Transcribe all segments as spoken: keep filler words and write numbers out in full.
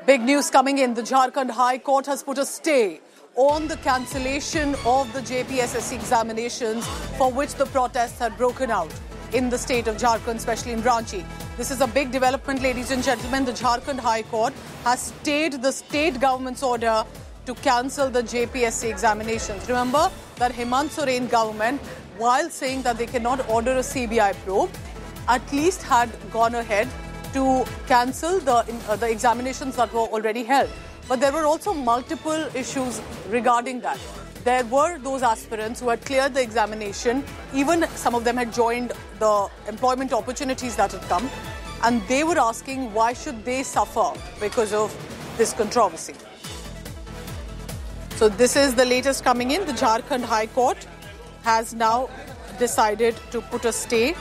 Big news coming in. The Jharkhand High Court has put a stay on the cancellation of the J P S S C examinations for which the protests had broken out in the state of Jharkhand, especially in Ranchi. This is a big development, ladies and gentlemen. The Jharkhand High Court has stayed the state government's order to cancel the J P S C examinations. Remember that Hemant Soren government, while saying that they cannot order a C B I probe, at least had gone ahead to cancel the, uh, the examinations that were already held. But there were also multiple issues regarding that. There were those aspirants who had cleared the examination. Even some of them had joined the employment opportunities that had come. And they were asking why should they suffer because of this controversy. So this is the latest coming in. The Jharkhand High Court has now decided to put a stay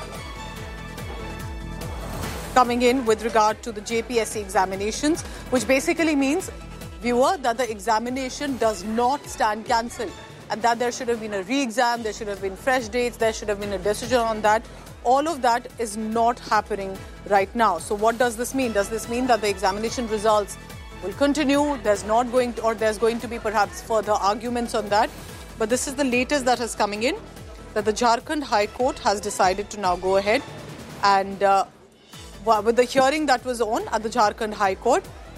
coming in with regard to the J P S C examinations, which basically means, viewer, that the examination does not stand cancelled and that there should have been a re-exam, there should have been fresh dates, there should have been a decision on that. All of that is not happening right now. So what does this mean? Does this mean that the examination results will continue? There's not going to, or there's going to be perhaps further arguments on that. But this is the latest that is coming in, that the Jharkhand High Court has decided to now go ahead and uh, with the hearing that was on at the Jharkhand High Court,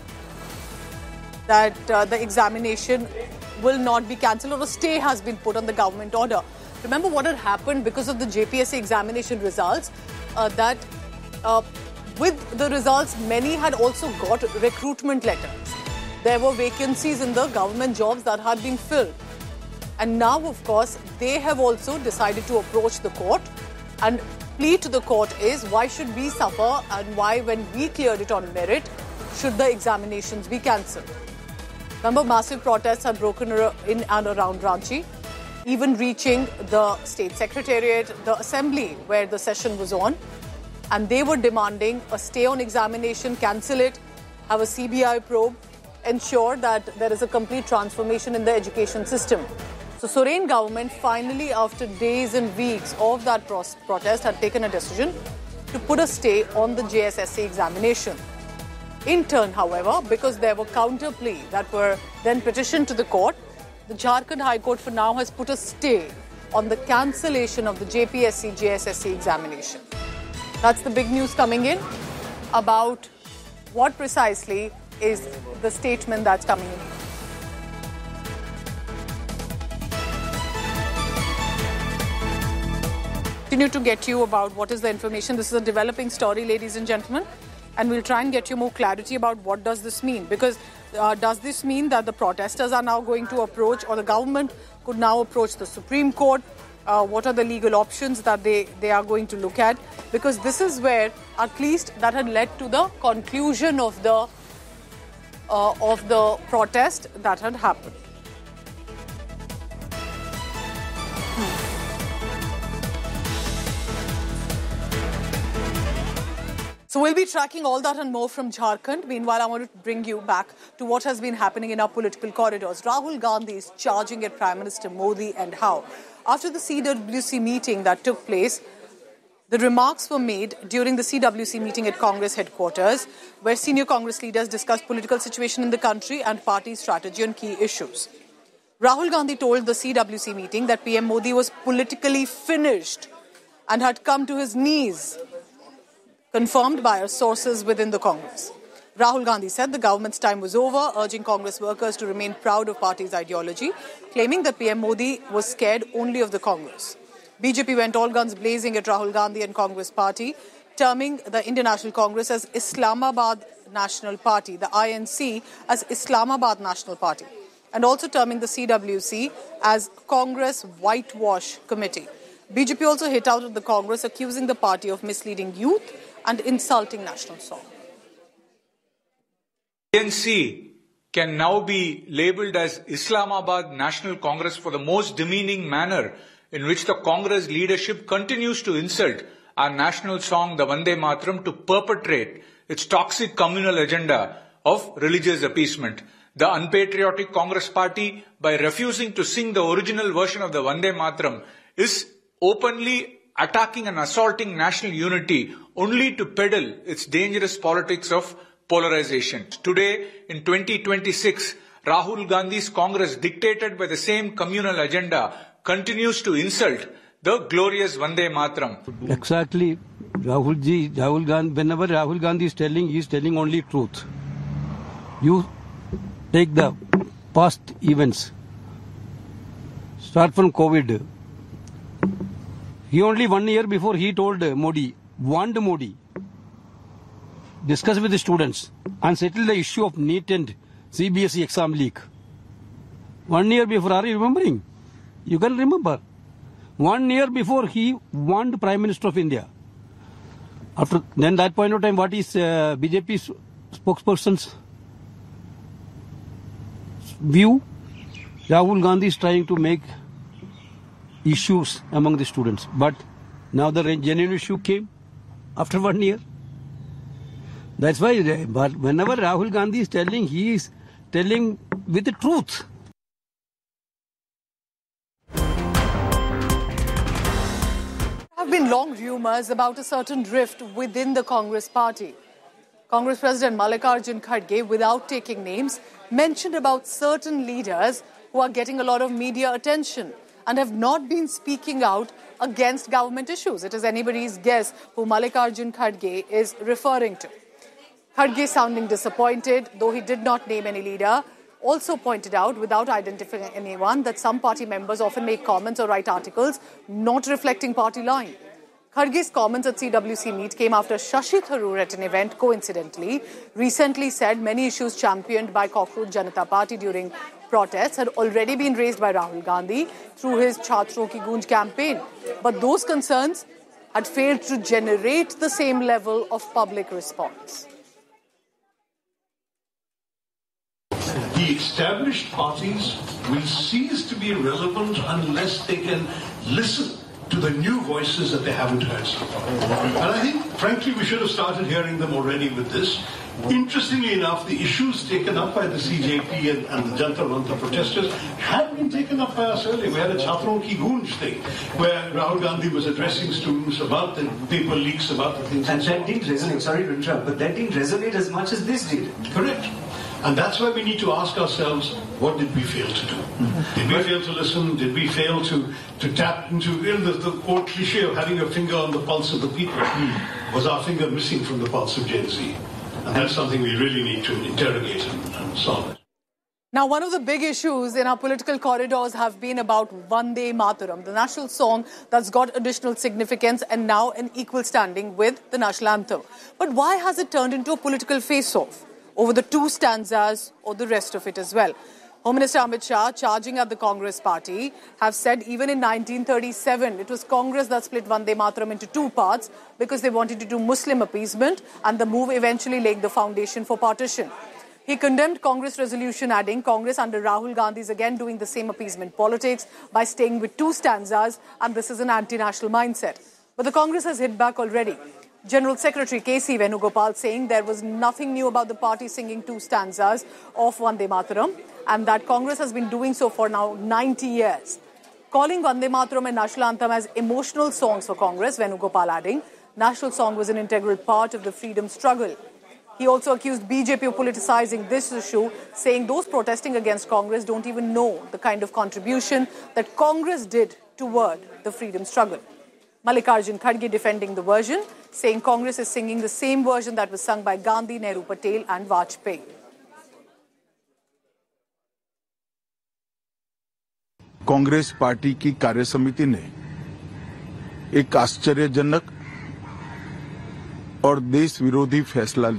that uh, the examination will not be cancelled, or a stay has been put on the government order. Remember what had happened because of the J P S C examination results, uh, that uh, with the results, many had also got recruitment letters. There were vacancies in the government jobs that had been filled. And now, of course, they have also decided to approach the court, and plea to the court is, why should we suffer, and why, when we cleared it on merit, should the examinations be cancelled? Remember, massive protests had broken in and around Ranchi, even reaching the state secretariat, the assembly where the session was on, and they were demanding a stay on examination, cancel it, have a C B I probe, ensure that there is a complete transformation in the education system. So Soren government finally, after days and weeks of that pro- protest, had taken a decision to put a stay on the J S S C examination. In turn, however, because there were counter plea that were then petitioned to the court, the Jharkhand High Court for now has put a stay on the cancellation of the J P S C J S S C examination. That's the big news coming in about what precisely is the statement that's coming in. Continue to get you about what is the information. This is a developing story, ladies and gentlemen, and we'll try and get you more clarity about what does this mean, because uh, does this mean that the protesters are now going to approach, or the government could now approach the Supreme Court? Uh, what are the legal options that they, they are going to look at? Because this is where, at least, that had led to the conclusion of the uh, of the protest that had happened. So we'll be tracking all that and more from Jharkhand. Meanwhile, I want to bring you back to what has been happening in our political corridors. Rahul Gandhi is charging at Prime Minister Modi, and how? After the C W C meeting that took place, the remarks were made during the C W C meeting at Congress headquarters, where senior Congress leaders discussed political situation in the country and party strategy on key issues. Rahul Gandhi told the C W C meeting that P M Modi was politically finished and had come to his knees, confirmed by our sources within the Congress. Rahul Gandhi said the government's time was over, urging Congress workers to remain proud of party's ideology, claiming that P M Modi was scared only of the Congress. B J P went all guns blazing at Rahul Gandhi and Congress party, terming the Indian National Congress as Islamabad National Party, the I N C as Islamabad National Party, and also terming the C W C as Congress Whitewash Committee. B J P also hit out at the Congress, accusing the party of misleading youth and insulting national song. A N C can now be labelled as Islamabad National Congress for the most demeaning manner in which the Congress leadership continues to insult our national song, the Vande Mataram, to perpetrate its toxic communal agenda of religious appeasement. The unpatriotic Congress party, by refusing to sing the original version of the Vande Mataram, is openly attacking and assaulting national unity only to peddle its dangerous politics of polarization. Today, in twenty twenty-six, Rahul Gandhi's Congress, dictated by the same communal agenda, continues to insult the glorious Vande Mataram. Exactly. Rahul ji, Rahul Gandhi, whenever Rahul Gandhi is telling, he is telling only truth. You take the past events. Start from COVID. He only one year before he told Modi, warned Modi, discuss with the students and settle the issue of NEET and C B S E exam leak. One year before, are you remembering? You can remember. One year before he warned Prime Minister of India. After then that point of time, what is uh, B J P's spokesperson's view? Rahul Gandhi is trying to make issues among the students. But now the genuine issue came after one year. That's why, but whenever Rahul Gandhi is telling, he is telling with the truth. There have been long rumours about a certain rift within the Congress party. Congress President Mallikarjun Kharge, without taking names, mentioned about certain leaders who are getting a lot of media attention and have not been speaking out against government issues. It is anybody's guess who Mallikarjun Kharge is referring to. Kharge, sounding disappointed, though he did not name any leader, also pointed out, without identifying anyone, that some party members often make comments or write articles not reflecting party line. Kharge's comments at C W C meet came after Shashi Tharoor at an event, coincidentally, recently said many issues championed by Cockroach Janata Party during protests had already been raised by Rahul Gandhi through his Chhatron Ki Goonj campaign. But those concerns had failed to generate the same level of public response. The established parties will cease to be relevant unless they can listen to the new voices that they haven't heard so far. And I think, frankly, we should have started hearing them already with this. Interestingly enough, the issues taken up by the C J P and, and the Jantar Mantar protesters had been taken up by us earlier. We had a Chhatron Ki Goonj thing, where Rahul Gandhi was addressing students about the paper leaks, about the things. And, and that didn't resonate, sorry to interrupt, but that didn't resonate as much as this did. Correct. And that's why we need to ask ourselves, what did we fail to do? Did we fail to listen? Did we fail to, to tap into, you know, the, the old cliche of having your finger on the pulse of the people? Was our finger missing from the pulse of Gen Z? And that's something we really need to interrogate and, and solve. Now, one of the big issues in our political corridors have been about Vande Mataram, the national song that's got additional significance and now an equal standing with the national anthem. But why has it turned into a political face-off over the two stanzas or the rest of it as well? Home Minister Amit Shah, charging at the Congress party, have said even in nineteen thirty-seven, it was Congress that split Vande Mataram into two parts because they wanted to do Muslim appeasement, and the move eventually laid the foundation for partition. He condemned Congress resolution, adding Congress under Rahul Gandhi is again doing the same appeasement politics by staying with two stanzas, and this is an anti-national mindset. But the Congress has hit back already. General Secretary K C Venugopal saying there was nothing new about the party singing two stanzas of Vande Mataram, and that Congress has been doing so for now ninety years. Calling Vande Mataram and National Anthem as emotional songs for Congress, Venugopal adding, national song was an integral part of the freedom struggle. He also accused B J P of politicizing this issue, saying those protesting against Congress don't even know the kind of contribution that Congress did toward the freedom struggle. Mallikarjun Kharge defending the version, saying Congress is singing the same version that was sung by Gandhi, Nehru, Patel and Vajpayee. Congress party की कार्यसमिति ने एक आश्चर्यजनक और देश विरोधी फैसला